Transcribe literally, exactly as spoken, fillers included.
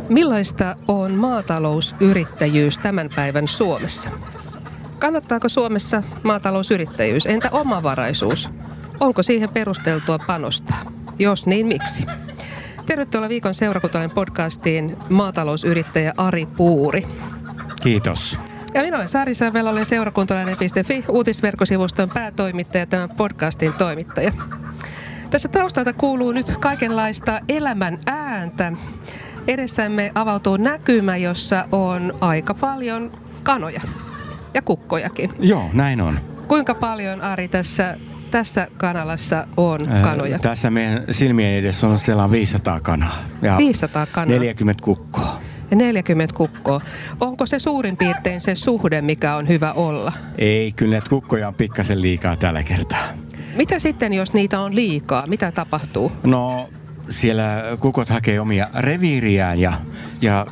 Millaista on maatalousyrittäjyys tämän päivän Suomessa? Kannattaako Suomessa maatalousyrittäjyys? Entä omavaraisuus? Onko siihen perusteltua panostaa? Jos niin, miksi? Tervetuloa Viikon seurakuntalainen podcastiin maatalousyrittäjä Ari Puuri. Kiitos. Ja minä olen Sari Savel, olen seurakuntalainen piste fi uutisverkkosivuston päätoimittaja ja tämän podcastin toimittaja. Tässä taustalta kuuluu nyt kaikenlaista elämän ääntä. Edessämme avautuu näkymä, jossa on aika paljon kanoja ja kukkojakin. Joo, näin on. Kuinka paljon, Ari, tässä, tässä kanalassa on kanoja? Äh, tässä meidän silmien edessä on sellainen viisisataa kanaa. Ja viisisataa kanaa. neljäkymmentä kukkoa. Ja neljäkymmentä kukkoa. Onko se suurin piirtein se suhde, mikä on hyvä olla? Ei, kyllä näitä kukkoja on pikkasen liikaa tällä kertaa. Mitä sitten, jos niitä on liikaa? Mitä tapahtuu? No, siellä kukot hakee omia reviiriään ja, ja